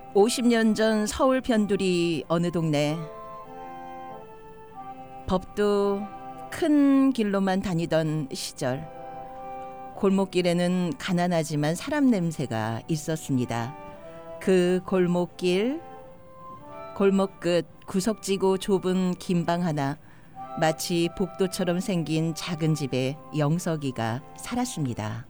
50년 전 서울 변두리 어느 동네. 법도 큰 길로만 다니던 시절. 골목길에는 가난하지만 사람 냄새가 있었습니다. 그 골목길, 골목 끝 구석지고 좁은 긴 방 하나, 마치 복도처럼 생긴 작은 집에 영석이가 살았습니다.